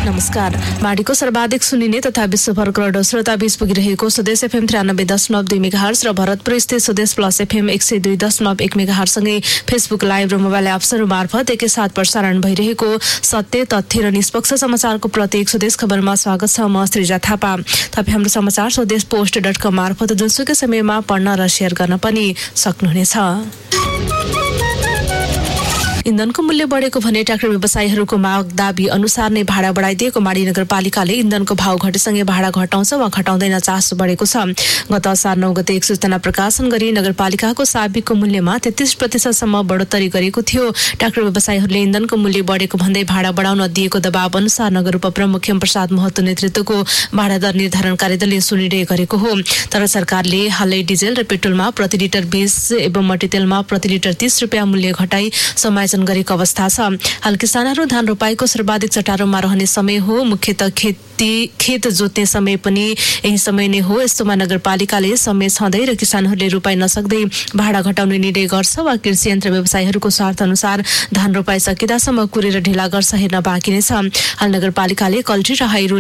नमस्कार। माडीको सर्वाधिक सुनिने तथा विश्वभर करोडौं श्रोता बीच पुगिरहेको स्वदेश एफएम 93.2 मेगाहर्ज र भरतपुर स्थित स्वदेश प्लस एफएम 102.1 मेगाहर्ज सँगै फेसबुक लाइभ र मोबाइल एप्सहरू मार्फत एकैसाथ प्रसारण भइरहेको सत्य, तथ्य र निष्पक्ष समाचारको प्रत्येक स्वदेश खबरमा स्वागत छ। म सृजा थापा। तपाईँ हाम्रो समाचार स्वदेश post.com मार्फत जुनसुकै समयमा पढ्न र शेयर गर्न पनि सक्नुहुनेछ। इन्धनको मूल्य बढेको भने ट्र्याक्टर व्यवसायीहरूको माग दाबी अनुसार नै भाडा बढाइदिएको माडी नगरपालिकाले इन्धनको भाव घटेसँगै भाडा घटाउँछ वा घटाउँदैन चासो बढेको छ। गत असार 9 गते एक सूचना प्रकाशन गरी नगरपालिकाको साबिकको मूल्यमा 33% बढोत्तरी गरेको थियो। ट्र्याक्टर व्यवसायीहरूले इन्धनको मूल्य बढेको भन्दै भाडा बढाउन दिएको दबाव अनुसार नगर उपप्रमुख खेमप्रसाद महतो नेतृत्वको भाडा दर निर्धारण कार्यदलले सुनिरहे गरेको हो। तर सरकारले हालै डिजेल र पेट्रोलमा प्रति लिटर 20 एवं मट्टीतेलमा प्रति लिटर 30 रुपियाँ मूल्य घटाई समायोजन गरेको अवस्था छ। हाल किसानहरू धान रोपाईको सर्वाधिक चटारोमा रहने समय हो। मुख्यतः खेत जोत्ने समय पनि यही समय नै हो। यस्तोमा नगरपालिकाले समय छँदै र किसानहरूले रोपाई नसक्दै भाडा घटाउने निर्णय गर्छ वा कृषि यन्त्र व्यवसायीहरूको स्वार्थ अनुसार धान रोपाई सकिदासम्म कुरेर ढिला गर्छ हेर्न बाँकी नै छ। हाल नगरपालिकाले कल्टी र हाइरो